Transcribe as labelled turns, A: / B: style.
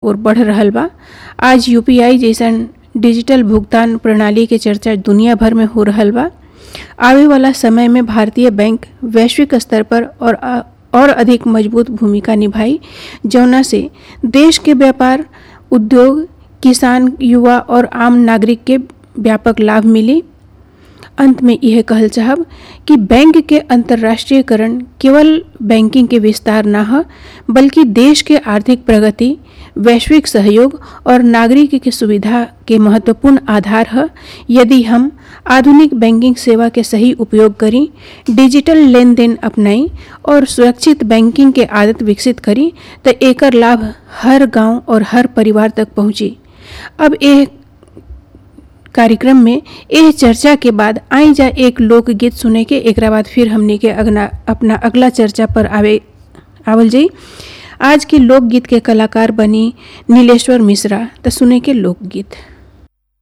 A: ओर बढ़ रहल बा। आज यूपीआई जैसन डिजिटल भुगतान प्रणाली के चर्चा दुनिया भर में हो रहल बा। आवे वाला समय में भारतीय बैंक वैश्विक स्तर पर और अधिक मजबूत भूमिका निभाई, जौना से देश के व्यापार, उद्योग, किसान, युवा और आम नागरिक के व्यापक लाभ मिली। अंत में यह कहल चाहब कि बैंक के अंतर्राष्ट्रीयकरण केवल बैंकिंग के विस्तार न है, बल्कि देश के आर्थिक प्रगति, वैश्विक सहयोग और नागरिक की सुविधा के महत्वपूर्ण आधार है। यदि हम आधुनिक बैंकिंग सेवा के सही उपयोग करी, डिजिटल लेन देन अपनाई और सुरक्षित बैंकिंग के आदत विकसित करी तो एकर लाभ हर गांव और हर परिवार तक पहुंची। अब यह कार्यक्रम में यह चर्चा के बाद आई जा एक लोकगीत सुने के, एक बाद फिर हमने के अपना अगला चर्चा पर आवल जाई। आज के लोकगीत के कलाकार बनी नीलेश्वर मिश्रा। तो सुने के लोकगीत।